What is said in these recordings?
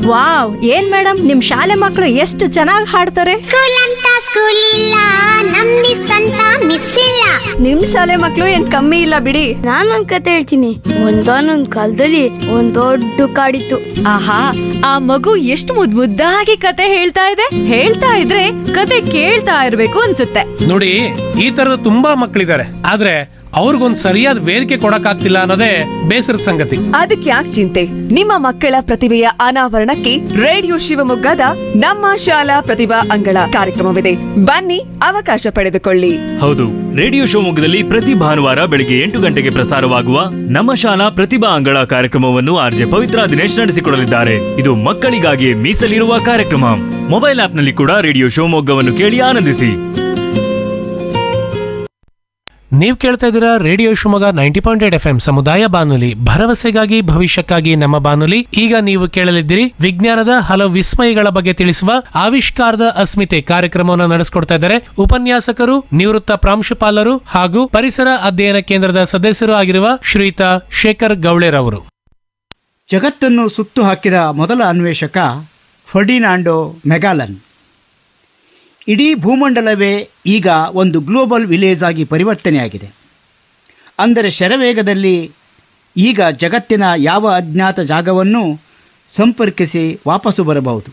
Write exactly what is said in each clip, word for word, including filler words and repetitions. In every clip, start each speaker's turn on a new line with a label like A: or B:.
A: Wow, ಏನ್ madam ನಿಮ್ ಶಾಲೆ ಮಕ್ಕಳು ಎಷ್ಟು ಚೆನ್ನಾಗಿ ಹಾಡ್ತಾರೆ.
B: ಸ್ಕೂಲ್ ಅಂತ ಸ್ಕೂಲ್ ಇಲ್ಲ, ನಮ್ ಮಿಸ್ ಅಂತ ಮಿಸ್ ಇಲ್ಲ.
C: ನಿಮ್ ಶಾಲೆ ಮಕ್ಳು ಏನ್ ಕಮ್ಮಿ ಇಲ್ಲ ಬಿಡಿ. ನಾನೊಂದ್ ಕತೆ ಹೇಳ್ತೀನಿ. ಒಂದಾನೊಂದ್ ಕಾಲದಲ್ಲಿ ಒಂದ್ ದೊಡ್ಡ ಕಾಡಿತ್ತು.
D: ಆಹಾ, ಆ ಮಗು ಎಷ್ಟು ಮುದ್ ಮುದ್ದಾಗಿ ಕತೆ ಹೇಳ್ತಾ ಇದೆ. ಹೇಳ್ತಾ ಇದ್ರೆ ಕತೆ ಕೇಳ್ತಾ ಇರ್ಬೇಕು ಅನ್ಸುತ್ತೆ.
E: ನೋಡಿ, ಈ ತರದ ತುಂಬಾ ಮಕ್ಕಳಿದ್ದಾರೆ, ಆದ್ರೆ ಅವ್ರಿಗೊಂದ್ ಸರಿಯಾದ ವೇದಿಕೆ ಕೊಡಕ್ಕಾಗ್ತಿಲ್ಲ ಅನ್ನೋದೇ ಬೇಸರದ ಸಂಗತಿ.
D: ಅದಕ್ಕೆ ಯಾಕೆ ಚಿಂತೆ? ನಿಮ್ಮ ಮಕ್ಕಳ ಪ್ರತಿಭೆಯ ಅನಾವರಣಕ್ಕೆ ರೇಡಿಯೋ ಶಿವಮೊಗ್ಗದ ನಮ್ಮ ಶಾಲಾ ಪ್ರತಿಭಾ ಅಂಗಳ ಕಾರ್ಯಕ್ರಮವಿದೆ. ಬನ್ನಿ, ಅವಕಾಶ ಪಡೆದುಕೊಳ್ಳಿ.
F: ಹೌದು, ರೇಡಿಯೋ ಶಿವಮೊಗ್ಗದಲ್ಲಿ ಪ್ರತಿ ಭಾನುವಾರ ಬೆಳಿಗ್ಗೆ ಎಂಟು ಗಂಟೆಗೆ ಪ್ರಸಾರವಾಗುವ ನಮ್ಮ ಶಾಲಾ ಪ್ರತಿಭಾ ಅಂಗಳ ಕಾರ್ಯಕ್ರಮವನ್ನು ಆರ್ಜೆ ಪವಿತ್ರ ದಿನೇಶ್ ನಡೆಸಿಕೊಡಲಿದ್ದಾರೆ. ಇದು ಮಕ್ಕಳಿಗಾಗಿ ಮೀಸಲಿರುವ ಕಾರ್ಯಕ್ರಮ. ಮೊಬೈಲ್ ಆಪ್ನಲ್ಲಿ ಕೂಡ ರೇಡಿಯೋ ಶಿವಮೊಗ್ಗವನ್ನು ಕೇಳಿ ಆನಂದಿಸಿ.
E: ನೀವು ಕೇಳ್ತಾ ಇದ್ದೀರಾ radio Shivamogga ninety point eight F M ಸಮುದಾಯ ಬಾನುಲಿ, ಭರವಸೆಗಾಗಿ ಭವಿಷ್ಯಕ್ಕಾಗಿ ನಮ್ಮ ಬಾನುಲಿ. ಈಗ ನೀವು ಕೇಳಲಿದ್ದೀರಿ ವಿಜ್ಞಾನದ ಹಲವು ವಿಸ್ಮಯಗಳ ಬಗ್ಗೆ ತಿಳಿಸುವ ಆವಿಷ್ಕಾರದ ಅಸ್ಮಿತೆ ಕಾರ್ಯಕ್ರಮವನ್ನು ನಡೆಸಿಕೊಡ್ತಾ ಇದ್ದಾರೆ ಉಪನ್ಯಾಸಕರು, ನಿವೃತ್ತ ಪ್ರಾಂಶುಪಾಲರು ಹಾಗೂ ಪರಿಸರ ಅಧ್ಯಯನ ಕೇಂದ್ರದ ಸದಸ್ಯರು ಆಗಿರುವ ಶ್ರೀಯುತ ಶೇಖರ್ ಗೌಳೆರವರು.
G: ಜಗತ್ತನ್ನು ಸುತ್ತು ಹಾಕಿದ ಮೊದಲ ಅನ್ವೇಷಕ ಫರ್ಡಿನಾಂಡೋ ಮೆಗಾಲನ್. ಇಡೀ ಭೂಮಂಡಲವೇ ಈಗ ಒಂದು ಗ್ಲೋಬಲ್ ವಿಲೇಜ್ ಆಗಿ ಪರಿವರ್ತನೆಯಾಗಿದೆ. ಅಂದರೆ ಶರವೇಗದಲ್ಲಿ ಈಗ ಜಗತ್ತಿನ ಯಾವ ಅಜ್ಞಾತ ಜಾಗವನ್ನು ಸಂಪರ್ಕಿಸಿ ವಾಪಸ್ಸು ಬರಬಹುದು.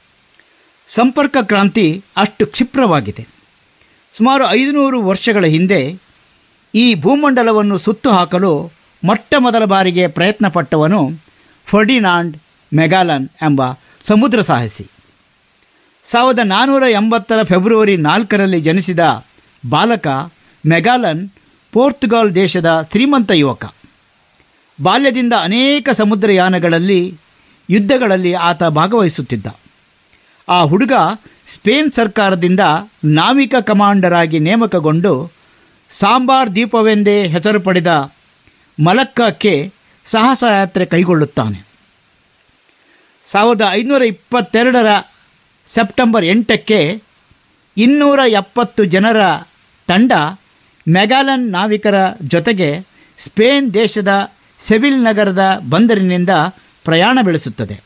G: ಸಂಪರ್ಕ ಕ್ರಾಂತಿ ಅಷ್ಟು ಕ್ಷಿಪ್ರವಾಗಿದೆ. ಸುಮಾರು ಐದುನೂರು ವರ್ಷಗಳ ಹಿಂದೆ ಈ ಭೂಮಂಡಲವನ್ನು ಸುತ್ತು ಹಾಕಲು ಮೊಟ್ಟ ಮೊದಲ ಬಾರಿಗೆ ಪ್ರಯತ್ನಪಟ್ಟವನು ಫರ್ಡಿನಾಂಡ್ ಮೆಗಾಲನ್ ಎಂಬ ಸಮುದ್ರ ಸಾಹಸಿ. ಸಾವಿರದ ನಾನ್ನೂರ ಎಂಬತ್ತರ ಫೆಬ್ರವರಿ ನಾಲ್ಕರಲ್ಲಿ ಜನಿಸಿದ ಬಾಲಕ ಮೆಗಾಲನ್ ಪೋರ್ಚುಗಲ್ ದೇಶದ ಶ್ರೀಮಂತ ಯುವಕ. ಬಾಲ್ಯದಿಂದ ಅನೇಕ ಸಮುದ್ರಯಾನಗಳಲ್ಲಿ, ಯುದ್ಧಗಳಲ್ಲಿ ಆತ ಭಾಗವಹಿಸುತ್ತಿದ್ದ. ಆ ಹುಡುಗ ಸ್ಪೇನ್ ಸರ್ಕಾರದಿಂದ ನಾವಿಕ ಕಮಾಂಡರ್ ಆಗಿ ನೇಮಕಗೊಂಡು ಸಾಂಬಾರ್ ದ್ವೀಪವೆಂದೇ ಹೆಸರು ಪಡೆದ ಮಲಕ್ಕಕ್ಕೆ ಸಾಹಸಯಾತ್ರೆ ಕೈಗೊಳ್ಳುತ್ತಾನೆ. ಸಾವಿರದ ಐದುನೂರ ಇಪ್ಪತ್ತೆರಡರ ಸೆಪ್ಟೆಂಬರ್ ಎಂಟಕ್ಕೆ ಇನ್ನೂರ ಎಪ್ಪತ್ತು ಜನರ ತಂಡ ಮೆಗಾಲನ್ ನಾವಿಕರ ಜೊತೆಗೆ ಸ್ಪೇನ್ ದೇಶದ ಸೆವಿಲ್ ನಗರದ ಬಂದರಿನಿಂದ ಪ್ರಯಾಣ ಬೆಳೆಸುತ್ತದೆ.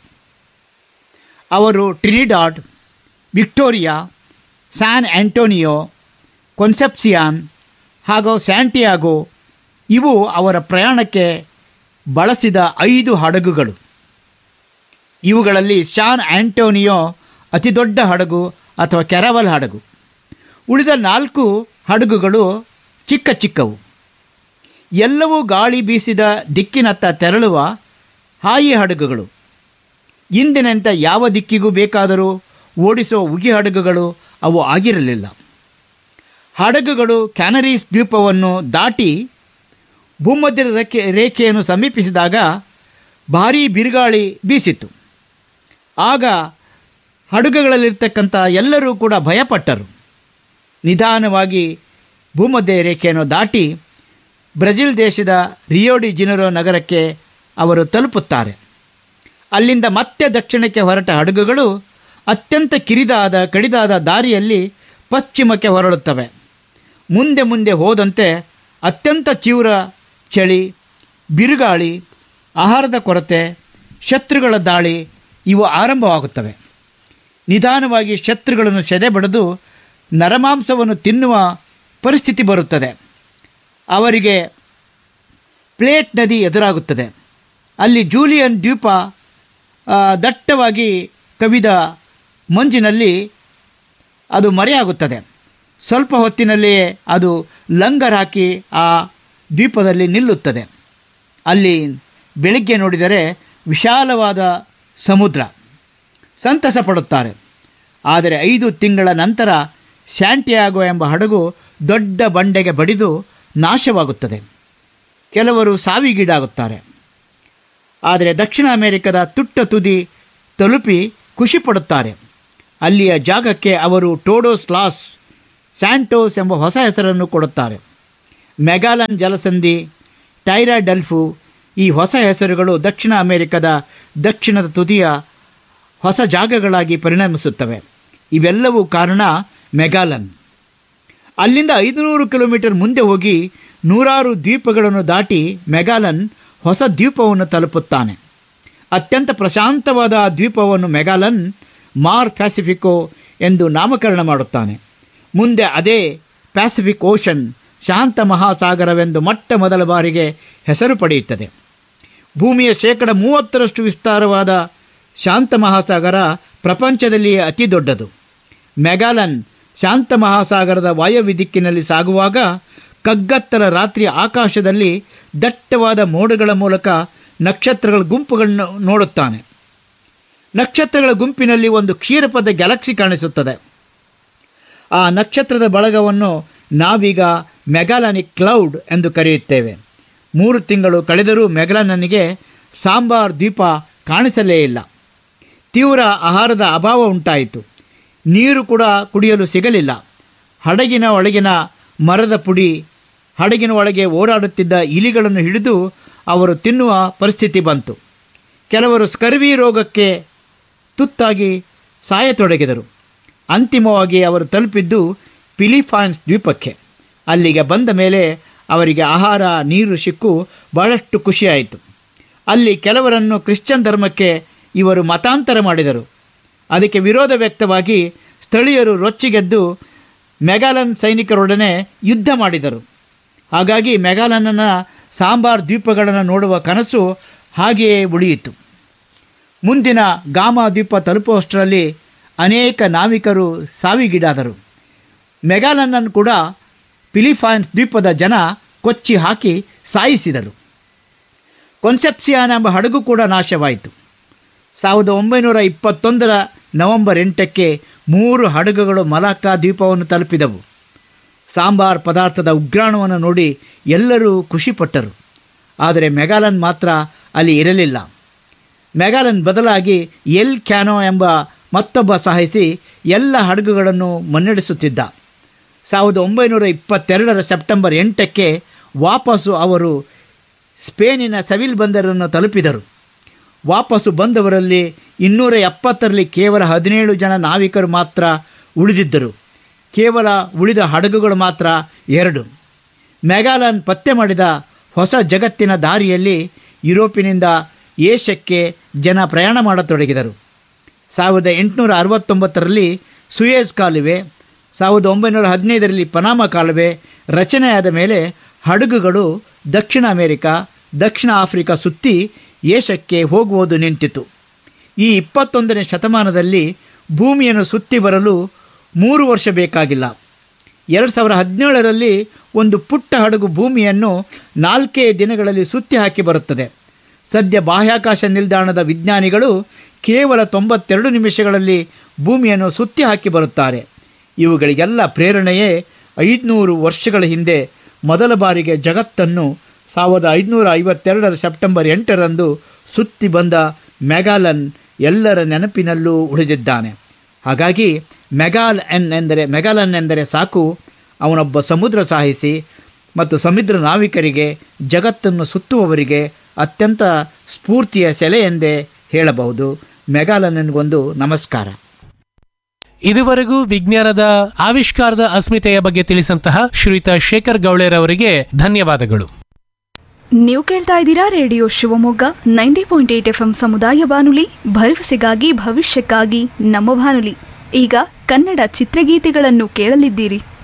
G: ಅವರು ಟ್ರಿನಿಡಾಡ್, ವಿಕ್ಟೋರಿಯಾ, ಸ್ಯಾನ್ ಆಂಟೋನಿಯೋ, ಕೊನ್ಸೆಪ್ಸಿಯಾನ್ ಹಾಗೂ ಸ್ಯಾಂಟಿಯಾಗೋ ಇವು ಅವರ ಪ್ರಯಾಣಕ್ಕೆ ಬಳಸಿದ ಐದು ಹಡಗುಗಳು. ಇವುಗಳಲ್ಲಿ ಸ್ಯಾನ್ ಆಂಟೋನಿಯೋ ಅತಿ ದೊಡ್ಡ ಹಡಗು ಅಥವಾ ಕೆರವಲ್ ಹಡಗು. ಉಳಿದ ನಾಲ್ಕು ಹಡಗುಗಳು ಚಿಕ್ಕ ಚಿಕ್ಕವು. ಎಲ್ಲವೂ ಗಾಳಿ ಬೀಸಿದ ದಿಕ್ಕಿನತ್ತ ತೆರಳುವ ಹಾಯಿ ಹಡಗುಗಳು. ಇಂದಿನಂತೆ ಯಾವ ದಿಕ್ಕಿಗೂ ಬೇಕಾದರೂ ಓಡಿಸುವ ಉಗಿ ಹಡಗುಗಳು ಅವು ಆಗಿರಲಿಲ್ಲ. ಹಡಗುಗಳು ಕ್ಯಾನರೀಸ್ ದ್ವೀಪವನ್ನು ದಾಟಿ ಭೂಮಧ್ಯ ರೇಖೆ ರೇಖೆಯನ್ನು ಸಮೀಪಿಸಿದಾಗ ಭಾರೀ ಬಿರುಗಾಳಿ ಬೀಸಿತು. ಆಗ ಹಡಗುಗಳಲ್ಲಿರ್ತಕ್ಕಂಥ ಎಲ್ಲರೂ ಕೂಡ ಭಯಪಟ್ಟರು. ನಿಧಾನವಾಗಿ ಭೂಮಧ್ಯ ರೇಖೆಯನ್ನು ದಾಟಿ ಬ್ರೆಜಿಲ್ ದೇಶದ ರಿಯೋ ಡಿ ಜನರೋ ನಗರಕ್ಕೆ ಅವರು ತಲುಪುತ್ತಾರೆ. ಅಲ್ಲಿಂದ ಮತ್ತೆ ದಕ್ಷಿಣಕ್ಕೆ ಹೊರಟ ಹಡಗುಗಳು ಅತ್ಯಂತ ಕಿರಿದಾದ ಕಡಿದಾದ ದಾರಿಯಲ್ಲಿ ಪಶ್ಚಿಮಕ್ಕೆ ಹೊರಳುತ್ತವೆ. ಮುಂದೆ ಮುಂದೆ ಹೋದಂತೆ ಅತ್ಯಂತ ತೀವ್ರ ಚಳಿ, ಬಿರುಗಾಳಿ, ಆಹಾರದ ಕೊರತೆ, ಶತ್ರುಗಳ ದಾಳಿ ಇವು ಆರಂಭವಾಗುತ್ತವೆ. ನಿಧಾನವಾಗಿ ಶತ್ರುಗಳನ್ನು ಸೆದೆಬಡಿದು ನರಮಾಂಸವನ್ನು ತಿನ್ನುವ ಪರಿಸ್ಥಿತಿ ಬರುತ್ತದೆ. ಅವರಿಗೆ ಪ್ಲೇಟ್ ನದಿ ಎದುರಾಗುತ್ತದೆ. ಅಲ್ಲಿ ಜೂಲಿಯನ್ ದ್ವೀಪ ದಟ್ಟವಾಗಿ ಕವಿದ ಮಂಜಿನಲ್ಲಿ ಅದು ಮರೆಯಾಗುತ್ತದೆ. ಸ್ವಲ್ಪ ಹೊತ್ತಿನಲ್ಲಿಯೇ ಅದು ಲಂಗರ್ ಹಾಕಿ ಆ ದ್ವೀಪದಲ್ಲಿ ನಿಲ್ಲುತ್ತದೆ. ಅಲ್ಲಿ ಬೆಳಿಗ್ಗೆ ನೋಡಿದರೆ ವಿಶಾಲವಾದ ಸಮುದ್ರ. ಸಂತಸ ಪಡುತ್ತಾರೆ. ಆದರೆ ಐದು ತಿಂಗಳ ನಂತರ ಸ್ಯಾಂಟಿಯಾಗೋ ಎಂಬ ಹಡಗು ದೊಡ್ಡ ಬಂಡೆಗೆ ಬಡಿದು ನಾಶವಾಗುತ್ತದೆ. ಕೆಲವರು ಸಾವಿಗೀಡಾಗುತ್ತಾರೆ. ಆದರೆ ದಕ್ಷಿಣ ಅಮೆರಿಕದ ತುಟ್ಟ ತುದಿ ತಲುಪಿ ಖುಷಿಪಡುತ್ತಾರೆ. ಅಲ್ಲಿಯ ಜಾಗಕ್ಕೆ ಅವರು ಟೋಡೋಸ್ ಲಾಸ್ ಸ್ಯಾಂಟೋಸ್ ಎಂಬ ಹೊಸ ಹೆಸರನ್ನು ಕೊಡುತ್ತಾರೆ. ಮೆಗಾಲನ್ ಜಲಸಂಧಿ, ಟೈರಾ ಡೆಲ್ಫು ಈ ಹೊಸ ಹೆಸರುಗಳು ದಕ್ಷಿಣ ಅಮೆರಿಕದ ದಕ್ಷಿಣದ ತುದಿಯ ಹೊಸ ಜಾಗಗಳಾಗಿ ಪರಿಣಮಿಸುತ್ತವೆ. ಇವೆಲ್ಲವೂ ಕಾರಣ ಮೆಗಾಲನ್. ಅಲ್ಲಿಂದ ಐದುನೂರು ಕಿಲೋಮೀಟರ್ ಮುಂದೆ ಹೋಗಿ ನೂರಾರು ದ್ವೀಪಗಳನ್ನು ದಾಟಿ ಮೆಗಾಲನ್ ಹೊಸ ದ್ವೀಪವನ್ನು ತಲುಪುತ್ತಾನೆ. ಅತ್ಯಂತ ಪ್ರಶಾಂತವಾದ ಆ ದ್ವೀಪವನ್ನು ಮೆಗಾಲನ್ ಮಾರ್ ಪ್ಯಾಸಿಫಿಕೋ ಎಂದು ನಾಮಕರಣ ಮಾಡುತ್ತಾನೆ. ಮುಂದೆ ಅದೇ ಪ್ಯಾಸಿಫಿಕ್ ಓಷನ್ ಶಾಂತ ಮಹಾಸಾಗರವೆಂದು ಮೊಟ್ಟ ಮೊದಲ ಬಾರಿಗೆ ಹೆಸರು ಪಡೆಯುತ್ತದೆ. ಭೂಮಿಯ ಶೇಕಡ ಮೂವತ್ತರಷ್ಟು ವಿಸ್ತಾರವಾದ ಶಾಂತ ಮಹಾಸಾಗರ ಪ್ರಪಂಚದಲ್ಲಿಯೇ ಅತಿ ದೊಡ್ಡದು. ಮೆಗಾಲನ್ ಶಾಂತ ಮಹಾಸಾಗರದ ವಾಯವ್ಯ ದಿಕ್ಕಿನಲ್ಲಿ ಸಾಗುವಾಗ ಕಗ್ಗತ್ತರ ರಾತ್ರಿ ಆಕಾಶದಲ್ಲಿ ದಟ್ಟವಾದ ಮೋಡಗಳ ಮೂಲಕ ನಕ್ಷತ್ರಗಳ ಗುಂಪುಗಳನ್ನು ನೋಡುತ್ತಾನೆ. ನಕ್ಷತ್ರಗಳ ಗುಂಪಿನಲ್ಲಿ ಒಂದು ಕ್ಷೀರಪದ ಗ್ಯಾಲಕ್ಸಿ ಕಾಣಿಸುತ್ತದೆ. ಆ ನಕ್ಷತ್ರದ ಬಳಗವನ್ನು ನಾವೀಗ ಮೆಗಾಲನಿಕ್ ಕ್ಲೌಡ್ ಎಂದು ಕರೆಯುತ್ತೇವೆ. ಮೂರು ತಿಂಗಳು ಕಳೆದರೂ ಮೆಗಾಲನಿಗೆ ಸಾಂಬಾರ್ ದ್ವೀಪ ಕಾಣಿಸಲೇ ಇಲ್ಲ. ತೀವ್ರ ಆಹಾರದ ಅಭಾವ ಉಂಟಾಯಿತು. ನೀರು ಕೂಡ ಕುಡಿಯಲು ಸಿಗಲಿಲ್ಲ. ಹಡಗಿನ ಒಳಗಿನ ಮರದ ಪುಡಿ, ಹಡಗಿನ ಒಳಗೆ ಓಡಾಡುತ್ತಿದ್ದ ಇಲಿಗಳನ್ನು ಹಿಡಿದು ಅವರು ತಿನ್ನುವ ಪರಿಸ್ಥಿತಿ ಬಂತು. ಕೆಲವರು ಸ್ಕರ್ವಿ ರೋಗಕ್ಕೆ ತುತ್ತಾಗಿ ಸಾಯತೊಡಗಿದರು. ಅಂತಿಮವಾಗಿ ಅವರು ತಲುಪಿದ್ದು ಫಿಲಿಪೈನ್ಸ್ ದ್ವೀಪಕ್ಕೆ. ಅಲ್ಲಿಗೆ ಬಂದ ಮೇಲೆ ಅವರಿಗೆ ಆಹಾರ ನೀರು ಸಿಕ್ಕು ಬಹಳಷ್ಟು ಖುಷಿಯಾಯಿತು. ಅಲ್ಲಿ ಕೆಲವರನ್ನು ಕ್ರಿಶ್ಚಿಯನ್ ಧರ್ಮಕ್ಕೆ ಇವರು ಮತಾಂತರ ಮಾಡಿದರು. ಅದಕ್ಕೆ ವಿರೋಧ ವ್ಯಕ್ತವಾಗಿ ಸ್ಥಳೀಯರು ರೊಚ್ಚಿಗೆದ್ದು ಮೆಗಾಲನ್ ಸೈನಿಕರೊಡನೆ ಯುದ್ಧ ಮಾಡಿದರು. ಹಾಗಾಗಿ ಮೆಗಾಲನ್ನ ಸಾಂಬಾರ್ ದ್ವೀಪಗಳನ್ನು ನೋಡುವ ಕನಸು ಹಾಗೆಯೇ ಉಳಿಯಿತು. ಮುಂದಿನ ಗಾಮಾ ದ್ವೀಪ ತಲುಪುವಷ್ಟರಲ್ಲಿ ಅನೇಕ ನಾವಿಕರು ಸಾವಿಗೀಡಾದರು. ಮೆಗಾಲನ್ನನ್ನು ಕೂಡ ಫಿಲಿಪೈನ್ಸ್ ದ್ವೀಪದ ಜನ ಕೊಚ್ಚಿ ಹಾಕಿ ಸಾಯಿಸಿದರು. ಕೊನ್ಸೆಪ್ಸಿಯಾನ್ ಎಂಬ ಹಡಗು ಕೂಡ ನಾಶವಾಯಿತು. ಸಾವಿರದ ಒಂಬೈನೂರ ಇಪ್ಪತ್ತೊಂದರ ನವೆಂಬರ್ ಎಂಟಕ್ಕೆ ಮೂರು ಹಡಗುಗಳು ಮಲಾಕ್ಕಾ ದ್ವೀಪವನ್ನು ತಲುಪಿದವು. ಸಾಂಬಾರ್ ಪದಾರ್ಥದ ಉಗ್ರಾಣವನ್ನು ನೋಡಿ ಎಲ್ಲರೂ ಖುಷಿಪಟ್ಟರು. ಆದರೆ ಮೆಗಾಲನ್ ಮಾತ್ರ ಅಲ್ಲಿ ಇರಲಿಲ್ಲ. ಮೆಗಾಲನ್ ಬದಲಾಗಿ ಎಲ್ ಕ್ಯಾನೋ ಎಂಬ ಮತ್ತೊಬ್ಬ ಸಾಹಸಿ ಎಲ್ಲ ಹಡಗುಗಳನ್ನು ಮುನ್ನಡೆಸುತ್ತಿದ್ದ. ಸಾವಿರದ ಒಂಬೈನೂರ ಇಪ್ಪತ್ತೆರಡರ ಸೆಪ್ಟೆಂಬರ್ ಎಂಟಕ್ಕೆ ವಾಪಸ್ಸು ಅವರು ಸ್ಪೇನಿನ ಸವಿಲ್ ಬಂದರನ್ನು ತಲುಪಿದರು. ವಾಪಸ್ಸು ಬಂದವರಲ್ಲಿ ಇನ್ನೂರ ಎಪ್ಪತ್ತರಲ್ಲಿ ಕೇವಲ ಹದಿನೇಳು ಜನ ನಾವಿಕರು ಮಾತ್ರ ಉಳಿದಿದ್ದರು. ಕೇವಲ ಉಳಿದ ಹಡಗುಗಳು ಮಾತ್ರ ಎರಡು. ಮೆಗಾಲನ್ ಪತ್ತೆ ಮಾಡಿದ ಹೊಸ ಜಗತ್ತಿನ ದಾರಿಯಲ್ಲಿ ಯುರೋಪಿನಿಂದ ಏಷ್ಯಕ್ಕೆ ಜನ ಪ್ರಯಾಣ ಮಾಡತೊಡಗಿದರು. ಸಾವಿರದ ಎಂಟುನೂರ ಅರವತ್ತೊಂಬತ್ತರಲ್ಲಿ ಸುಯೇಜ್ ಕಾಲುವೆ, ಸಾವಿರದ ಒಂಬೈನೂರ ಹದಿನೈದರಲ್ಲಿ ಪನಾಮ ಕಾಲುವೆ ರಚನೆಯಾದ ಮೇಲೆ ಹಡಗುಗಳು ದಕ್ಷಿಣ ಅಮೆರಿಕ, ದಕ್ಷಿಣ ಆಫ್ರಿಕಾ ಸುತ್ತಿ ಏಷ್ಯಕ್ಕೆ ಹೋಗುವುದು ನಿಂತಿತು. ಈ ಇಪ್ಪತ್ತೊಂದನೇ ಶತಮಾನದಲ್ಲಿ ಭೂಮಿಯನ್ನು ಸುತ್ತಿ ಬರಲು ಮೂರು ವರ್ಷ ಬೇಕಾಗಿಲ್ಲ. ಎರಡು ಸಾವಿರದ ಹದಿನೇಳರಲ್ಲಿ ಒಂದು ಪುಟ್ಟ ಹಡಗು ಭೂಮಿಯನ್ನು ನಾಲ್ಕೇ ದಿನಗಳಲ್ಲಿ ಸುತ್ತಿ ಹಾಕಿ ಬರುತ್ತದೆ. ಸದ್ಯ ಬಾಹ್ಯಾಕಾಶ ನಿಲ್ದಾಣದ ವಿಜ್ಞಾನಿಗಳು ಕೇವಲ ತೊಂಬತ್ತೆರಡು ನಿಮಿಷಗಳಲ್ಲಿ ಭೂಮಿಯನ್ನು ಸುತ್ತಿ ಹಾಕಿ ಬರುತ್ತಾರೆ. ಇವುಗಳಿಗೆಲ್ಲ ಪ್ರೇರಣೆಯೇ ಐದುನೂರು ವರ್ಷಗಳ ಹಿಂದೆ ಮೊದಲ ಬಾರಿಗೆ ಜಗತ್ತನ್ನು ಸಾವಿರದ ಐದುನೂರ ಐವತ್ತೆರಡರ ಸೆಪ್ಟೆಂಬರ್ ಎಂಟರಂದು ಸುತ್ತಿ ಬಂದ ಮೆಗಾಲನ್ ಎಲ್ಲರ ನೆನಪಿನಲ್ಲೂ ಉಳಿದಿದ್ದಾನೆ. ಹಾಗಾಗಿ ಮೆಗಾಲ್ ಎನ್ ಎಂದರೆ ಮೆಗಾಲನ್ ಎಂದರೆ ಸಾಕು, ಅವನೊಬ್ಬ ಸಮುದ್ರ ಸಾಹಸಿ ಮತ್ತು ಸಮುದ್ರ ನಾವಿಕರಿಗೆ, ಜಗತ್ತನ್ನು ಸುತ್ತುವವರಿಗೆ ಅತ್ಯಂತ ಸ್ಫೂರ್ತಿಯ ಸೆಲೆ ಎಂದೇ ಹೇಳಬಹುದು. ಮೆಗಾಲನ್ನಿಗೊಂದು ನಮಸ್ಕಾರ.
E: ಇದುವರೆಗೂ ವಿಜ್ಞಾನದ ಆವಿಷ್ಕಾರದ ಅಸ್ಮಿತೆಯ ಬಗ್ಗೆ ತಿಳಿಸಂತಹ ಶ್ರೀಯುತ ಶೇಖರ್ ಗೌಳೇರವರಿಗೆ ಧನ್ಯವಾದಗಳು.
H: ನೀವು ಕೇಳ್ತಾ ಇದ್ದೀರಾ radio Shivamogga ninety point eight F M ಸಮುದಾಯ ಬಾನುಲಿ, ಭರವಸೆಗಾಗಿ ಭವಿಷ್ಯಕ್ಕಾಗಿ ನಮ್ಮ ಬಾನುಲಿ. ಈಗ ಕನ್ನಡ ಚಿತ್ರಗೀತೆಗಳನ್ನು ಕೇಳಲಿದ್ದೀರಿ.